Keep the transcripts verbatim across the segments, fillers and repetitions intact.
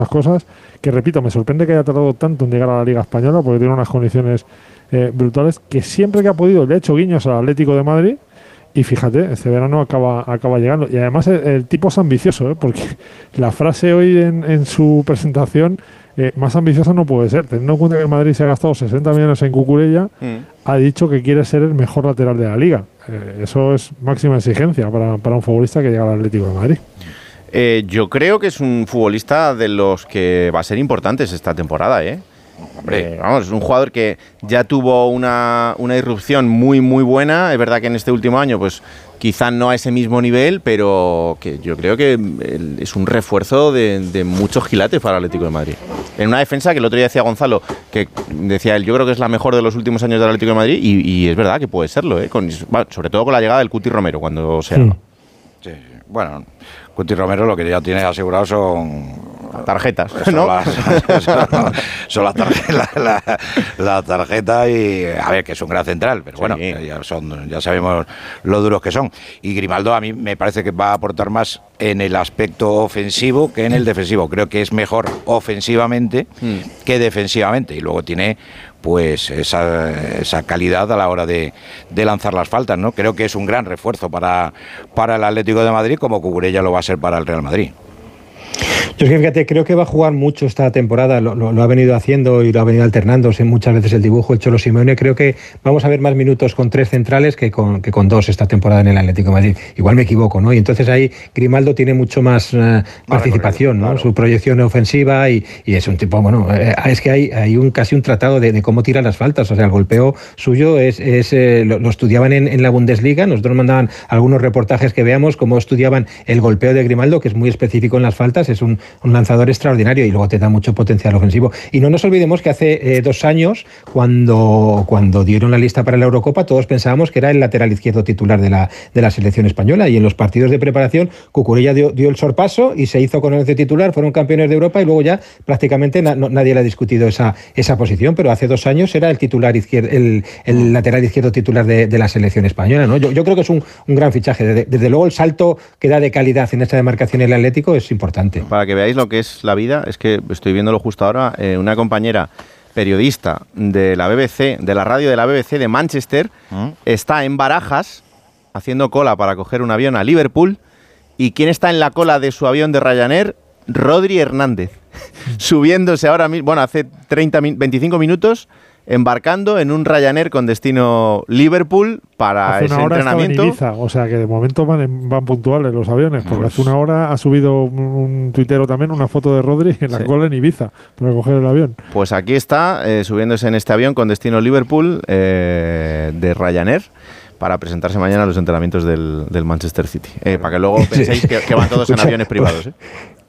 cosas que, repito, me sorprende que haya tardado tanto en llegar a la Liga Española, porque tiene unas condiciones eh, brutales, que siempre que ha podido le ha hecho guiños al Atlético de Madrid. Y fíjate, este verano acaba, acaba llegando. Y además el, el tipo es ambicioso, ¿eh? Porque la frase hoy en, en su presentación, eh, más ambiciosa no puede ser. Teniendo en cuenta que el Madrid se ha gastado sesenta millones en Cucurella, mm. ha dicho que quiere ser el mejor lateral de la Liga. Eh, eso es máxima exigencia para, para un futbolista que llega al Atlético de Madrid. Eh, yo creo que es un futbolista de los que va a ser importantes esta temporada, ¿eh? Hombre, eh, vamos, es un jugador que ya tuvo una, una irrupción muy muy buena. Es verdad que en este último año pues quizá no a ese mismo nivel, pero que yo creo que es un refuerzo de, de muchos quilates para el Atlético de Madrid. En una defensa que el otro día decía Gonzalo, que decía él, yo creo que es la mejor de los últimos años del Atlético de Madrid, y, y es verdad que puede serlo, ¿eh? Con, bueno, sobre todo con la llegada del Cuti Romero cuando sea. Sí. Sí, bueno, Cuti Romero lo que ya tiene asegurado son tarjetas, son ¿no? Las, son, son las tarjetas, la, la tarjeta y a ver, que es un gran central, pero sí. bueno, ya son, ya sabemos lo duros que son. Y Grimaldo a mí me parece que va a aportar más en el aspecto ofensivo que en el defensivo. Creo que es mejor ofensivamente mm. que defensivamente, y luego tiene pues esa, esa calidad a la hora de, de lanzar las faltas, ¿no? Creo que es un gran refuerzo para, para el Atlético de Madrid, como Cucurella lo va a ser para el Real Madrid. Yo es que fíjate, creo que va a jugar mucho esta temporada, lo, lo, lo ha venido haciendo y lo ha venido alternándose muchas veces el dibujo, el Cholo Simeone. Creo que vamos a ver más minutos con tres centrales que con, que con dos esta temporada en el Atlético de Madrid. Igual me equivoco, ¿no? Y entonces ahí Grimaldo tiene mucho más uh, participación, ¿no? Claro. Su proyección ofensiva y, y es un tipo, bueno, eh, es que hay, hay un casi un tratado de, de cómo tiran las faltas. O sea, el golpeo suyo es, es eh, lo, lo estudiaban en, en la Bundesliga. Nosotros mandaban algunos reportajes que veamos cómo estudiaban el golpeo de Grimaldo, que es muy específico en las faltas. Es un un lanzador extraordinario y luego te da mucho potencial ofensivo. Y no nos olvidemos que hace eh, dos años, cuando, cuando dieron la lista para la Eurocopa, todos pensábamos que era el lateral izquierdo titular de la, de la selección española, y en los partidos de preparación Cucurella dio, dio el sorpaso y se hizo con el once titular, fueron campeones de Europa y luego ya prácticamente na, no, nadie le ha discutido esa, esa posición, pero hace dos años era el titular izquierdo, el, el lateral izquierdo titular de, de la selección española, ¿no? Yo, yo creo que es un, un gran fichaje. Desde, desde luego el salto que da de calidad en esta demarcación el Atlético es importante. Para que veáis lo que es la vida, es que estoy viéndolo justo ahora, eh, una compañera periodista de la B B C, de la radio de la B B C de Manchester, ¿Mm? está en Barajas haciendo cola para coger un avión a Liverpool. ¿Y quién está en la cola de su avión de Ryanair? Rodri Hernández, subiéndose ahora mismo, bueno, hace treinta, veinticinco minutos, embarcando en un Ryanair con destino Liverpool para hace ese una hora entrenamiento. En Ibiza, o sea que de momento van, van puntuales los aviones, porque pues hace una hora ha subido un, un tuitero también una foto de Rodri en la sí. cola en Ibiza para coger el avión. Pues aquí está, eh, subiéndose en este avión con destino Liverpool eh, de Ryanair, para presentarse mañana a los entrenamientos del, del Manchester City. Eh, para que luego penséis que, que van todos en aviones privados, ¿eh?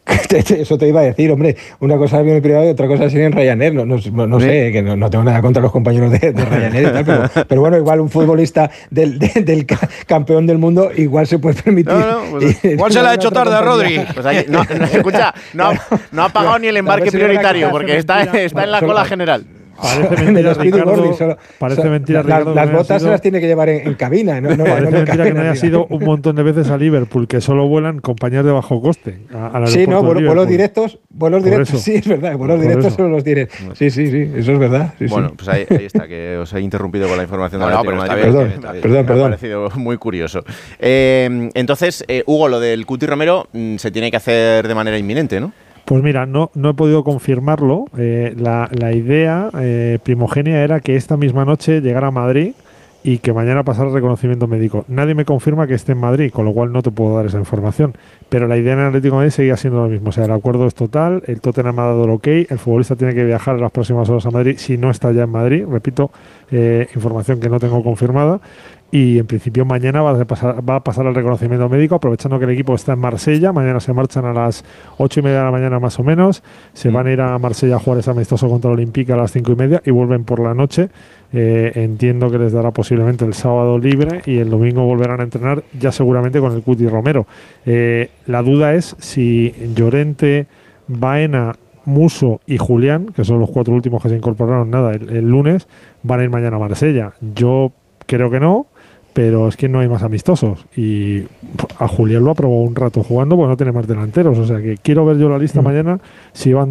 Eso te iba a decir, hombre, una cosa es avión privado y otra cosa es ir en Ryanair. No, no, no ¿Sí? sé, que no, no tengo nada contra los compañeros de, de Ryanair y tal, pero, pero bueno, igual un futbolista del, de, del ca, campeón del mundo igual se puede permitir. No, no, pues, igual se le ha hecho tarde a Rodri. Pues ahí, no, no, escucha, no, no ha pagado ni el embarque prioritario porque está, está en la cola general. Parece mentira, Ricardo, solo, parece o sea, mentira, la, Ricardo, las botas sido, se las tiene que llevar en, en cabina. No, no, parece no mentira que no haya sido un montón de veces a Liverpool, que solo vuelan compañías de bajo coste. A, a sí, no, vuelos, vuelos directos, vuelos directos, sí, es verdad, vuelos Por directos eso. solo los tienen. Sí, sí, sí, eso es verdad. Sí, bueno, sí. pues ahí, ahí está, que os he interrumpido con la información de no, la no, pero Madrid, está bien, perdón, está bien. perdón, perdón. Me ha parecido muy curioso. Eh, entonces, eh, Hugo, lo del Cuti Romero mmm, se tiene que hacer de manera inminente, ¿no? Pues mira, no, no he podido confirmarlo. Eh, la, la idea eh, primogénia era que esta misma noche llegara a Madrid y que mañana pasara el reconocimiento médico. Nadie me confirma que esté en Madrid, con lo cual no te puedo dar esa información. Pero la idea en el Atlético de Madrid seguía siendo lo mismo. O sea, el acuerdo es total, el Tottenham ha dado el ok, el futbolista tiene que viajar en las próximas horas a Madrid si no está ya en Madrid. Repito, eh, información que no tengo confirmada. Y en principio mañana va a, pasar, va a pasar el reconocimiento médico, aprovechando que el equipo está en Marsella. Mañana se marchan a las ocho y media de la mañana más o menos. Se van a ir a Marsella a jugar ese amistoso contra el Olympique a las cinco y media y vuelven por la noche. Eh, entiendo que les dará posiblemente el sábado libre y el domingo volverán a entrenar ya seguramente con el Cuti Romero. Eh, la duda es si Llorente, Baena, Musso y Julián, que son los cuatro últimos que se incorporaron nada el, el lunes, van a ir mañana a Marsella. Yo creo que no, pero es que no hay más amistosos. Y a Julián lo aprobó un rato jugando, porque no tiene más delanteros. O sea que quiero ver yo la lista mm. mañana si van